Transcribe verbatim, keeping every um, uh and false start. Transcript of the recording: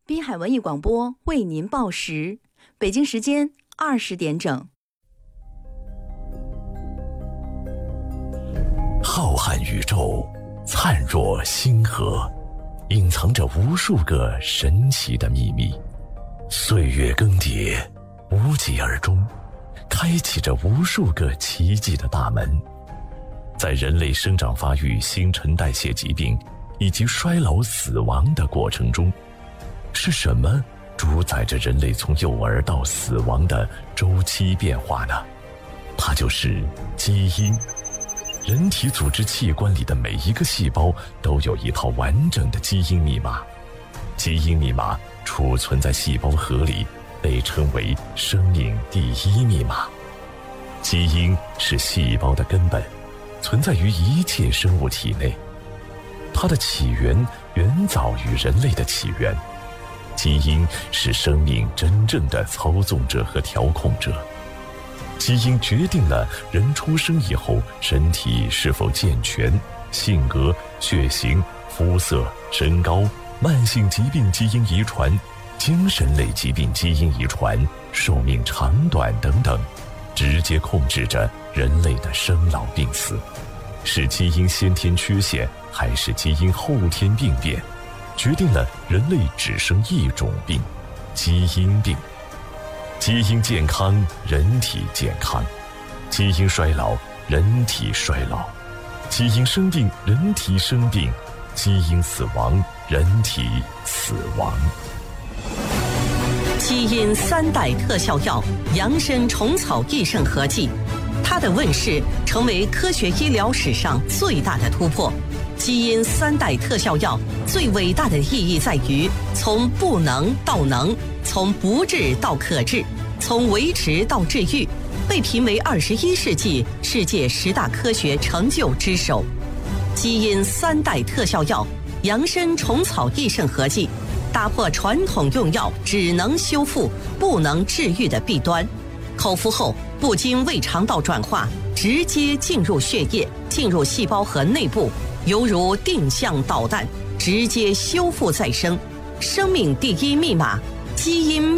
滨海文艺广播为您报时，北京时间二十点整。 浩瀚宇宙，灿若星河，隐藏着无数个神奇的秘密。岁月更迭，无疾而终，开启着无数个奇迹的大门。在人类生长发育、新陈代谢疾病以及衰老死亡的过程中，是什么主宰着人类从幼儿到死亡的周期变化呢？它就是基因。人体组织器官里的每一个细胞都有一套完整的基因密码，基因密码储存在细胞核里，被称为生命第一密码。基因是细胞的根本，存在于一切生物体内。它的起源远早于人类的起源。基因是生命真正的操纵者和调控者。基因决定了人出生以后身体是否健全，性格、血型、肤色、身高，慢性疾病基因遗传，精神类疾病基因遗传，寿命长短等等，直接控制着人类的生老病死。是基因先天缺陷还是基因后天病变，决定了人类只生一种病，基因病。基因健康，人体健康；基因衰老，人体衰老；基因生病，人体生病；基因死亡，人体死亡。 基因三代特效药扬参虫草益肾合剂，它的问世成为科学医疗史上最大的突破。基因三代特效药最伟大的意义在于从不能到能，从不治到可治，从维持到治愈，被评为二十一世纪世界十大科学成就之首。基因三代特效药扬参虫草益肾合剂，打破传统用药只能修复不能治愈的弊端。口服后不经胃肠道转化，直接进入血液，进入细胞核内部，犹如定向导弹，直接修复再生。生命第一密码，基因